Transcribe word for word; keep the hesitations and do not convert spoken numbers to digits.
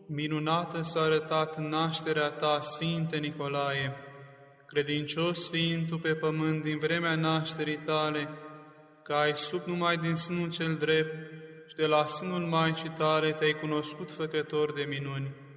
Minunată s-a arătat nașterea ta, Sfinte Nicolae, credincios fiind tu pe pământ din vremea nașterii tale, că ai sub numai din sânul cel drept și de la sânul Maicii tale te-ai cunoscut făcător de minuni.